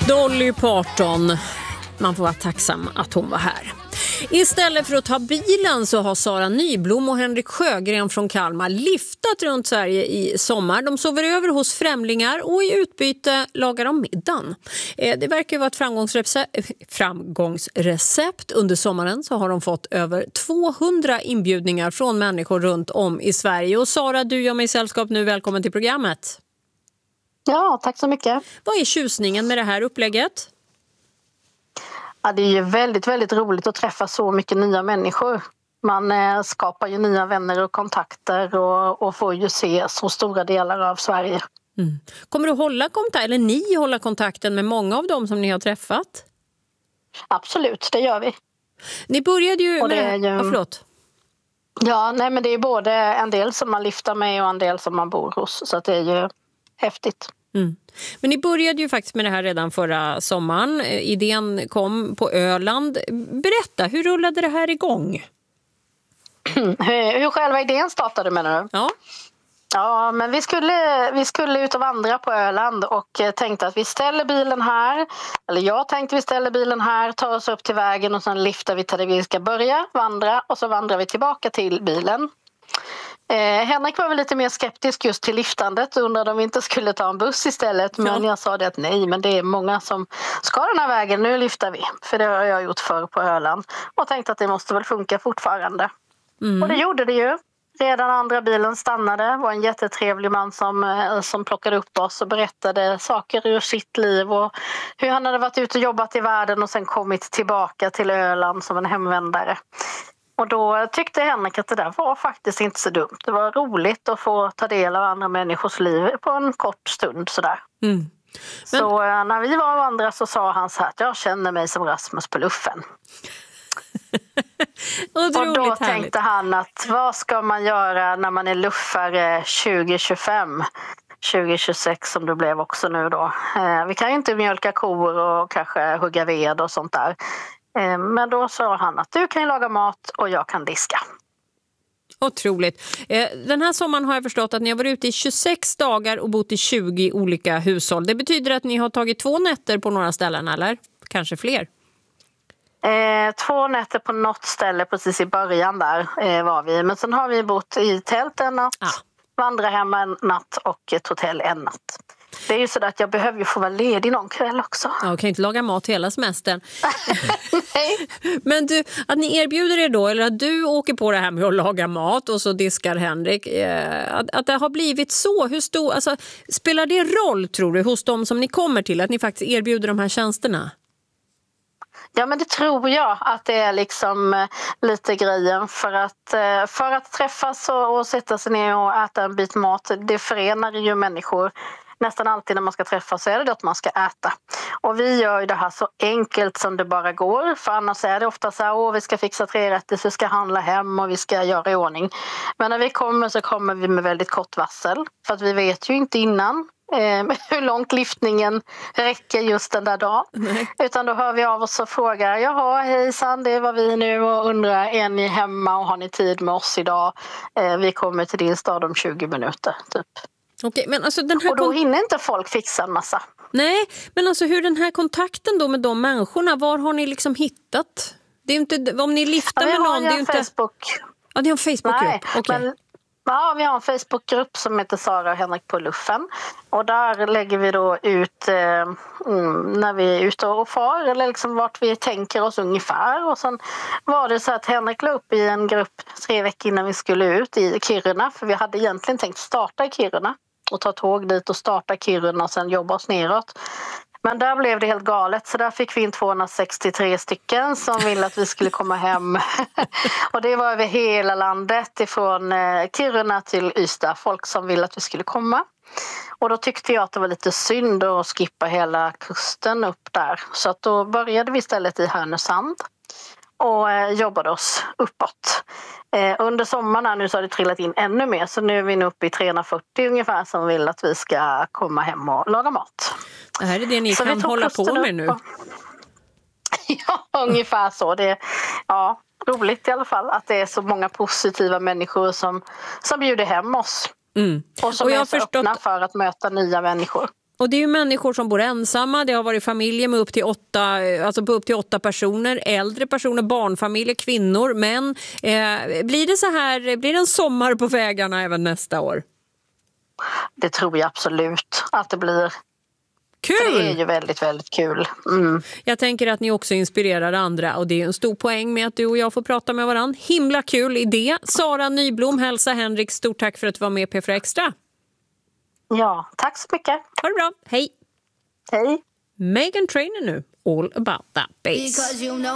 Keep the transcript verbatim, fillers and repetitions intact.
Dolly Parton. Man får vara tacksam att hon var här. Istället för att ta bilen så har Sara Nyblom och Henrik Sjögren från Kalmar liftat runt Sverige i sommar. De sover över hos främlingar och i utbyte lagar de middagen. Det verkar vara ett framgångsrecept. framgångsrecept. Under sommaren så har de fått över tvåhundra inbjudningar från människor runt om i Sverige. Och Sara, du gör mig sällskap nu. Välkommen till programmet. Ja, tack så mycket. Vad är tjusningen med det här upplägget? Ja, det är ju väldigt, väldigt roligt att träffa så mycket nya människor. Man eh, skapar ju nya vänner och kontakter och, och får ju se så stora delar av Sverige. Mm. Kommer du hålla kontakt, eller ni hålla kontakten med många av dem som ni har träffat? Absolut, det gör vi. Ni började ju och med... Det är ju... Ja, förlåt. Ja, nej, men det är både en del som man lyfter med och en del som man bor hos. Så att det är ju häftigt. Mm. Men ni började ju faktiskt med det här redan förra sommaren. Idén kom på Öland. Berätta, hur rullade det här igång? hur, hur själva idén startade, menar du? Ja. Ja, men vi skulle, vi skulle ut och vandra på Öland och tänkte att vi ställer bilen här. Eller jag tänkte vi ställer bilen här, tar oss upp till vägen och sen lyfter vi till där vi ska börja vandra. Och så vandrar vi tillbaka till bilen. Eh, Henrik var väl lite mer skeptisk just till liftandet och undrade om vi inte skulle ta en buss istället. Men ja. Jag sa det att nej, men det är många som ska den här vägen, nu lyfter vi. För det har jag gjort förr på Öland. Och tänkte att det måste väl funka fortfarande. Mm. Och det gjorde det ju. Redan andra bilen stannade, var en jättetrevlig man som, som plockade upp oss och berättade saker ur sitt liv och hur han hade varit ute och jobbat i världen och sen kommit tillbaka till Öland som en hemvändare. Och då tyckte Henrik att det där var faktiskt inte så dumt. Det var roligt att få ta del av andra människors liv på en kort stund sådär. Mm. Men... Så när vi var och andra så sa han så här att jag känner mig som Rasmus på luffen. och då härligt. Tänkte han att vad ska man göra när man är luffare tjugo tjugofem, tjugo tjugosex som det blev också nu då. Vi kan ju inte mjölka kor och kanske hugga ved och sånt där. Men då sa han att du kan laga mat och jag kan diska. Otroligt. Den här sommaren har jag förstått att ni har varit ute i tjugosex dagar och bott i tjugo olika hushåll. Det betyder att ni har tagit två nätter på några ställen, eller? Kanske fler? Eh, två nätter på något ställe precis i början där eh, var vi. Men sen har vi bott i tält en natt, ah. vandrarhem en natt och ett hotell en natt. Det är ju så att jag behöver ju få vara ledig någon kväll också. Ja, jag kan inte laga mat hela semestern. Nej. Men du, att ni erbjuder er då, eller att du åker på det här med att laga mat och så diskar Henrik, att, att det har blivit så, hur stor, alltså, spelar det roll tror du hos dem som ni kommer till att ni faktiskt erbjuder de här tjänsterna? Ja, men det tror jag att det är liksom lite grejen för att, för att träffas och, och sätta sig ner och äta en bit mat, det förenar ju människor. Nästan alltid när man ska träffas så är det att man ska äta. Och vi gör ju det här så enkelt som det bara går. För annars är det ofta så här, åh vi ska fixa tre rätter, vi ska handla hem och vi ska göra i ordning. Men när vi kommer så kommer vi med väldigt kort varsel. För att vi vet ju inte innan eh, hur långt lyftningen räcker just den där dagen. Nej. Utan då hör vi av oss och frågar, jaha hejsan det var vi nu och undrar, är ni hemma och har ni tid med oss idag? Eh, vi kommer till din stad om tjugo minuter typ. Okej, men alltså den här och då hinner inte folk fixa en massa. Nej, men alltså hur den här kontakten då med de människorna, var har ni liksom hittat? Det är inte, om ni lyfter ja, med någon, det är en inte... Facebook. Ja, det är en Facebookgrupp. Nej, okay. men ja, vi har en Facebookgrupp som heter Sara och Henrik på luffen. Och där lägger vi då ut eh, mm, när vi är ute och far eller liksom vart vi tänker oss ungefär. Och sen var det så att Henrik la upp i en grupp tre veckor innan vi skulle ut i Kiruna. För vi hade egentligen tänkt starta i Kiruna och ta tåg dit och starta Kiruna och sen jobba oss neråt. Men där blev det helt galet så där fick vi in tvåhundrasextiotre stycken som ville att vi skulle komma hem. Och det var över hela landet ifrån Kiruna till Ystad, folk som ville att vi skulle komma. Och då tyckte jag att det var lite synd att skippa hela kusten upp där. Så att då började vi istället i Härnösand och eh, jobbade oss uppåt. Eh, under sommaren här nu så har det trillat in ännu mer så nu är vi nu uppe i trehundrafyrtio ungefär som vill att vi ska komma hem och laga mat. Det här är det ni så kan hålla på med nu. Och... ja, ungefär så. Det är ja, roligt i alla fall att det är så många positiva människor som, som bjuder hem oss. Mm. Och som och jag är så förstått... öppna för att möta nya människor. Och det är ju människor som bor ensamma. Det har varit familjer med upp till åtta, alltså på upp till åtta personer. Äldre personer, barnfamiljer, kvinnor, män. Eh, blir det så här, blir det en sommar på vägarna även nästa år? Det tror jag absolut att det blir. Kul! För det är ju väldigt, väldigt kul. Mm. Jag tänker att ni också inspirerar andra och det är en stor poäng med att du och jag får prata med varandra. Himla kul idé. Sara Nyblom, hälsa Henrik. Stort tack för att du var med i P fyra Extra. Ja, tack så mycket. Ha det bra. Hej! Hej! Meghan Trainor nu. All about that bass.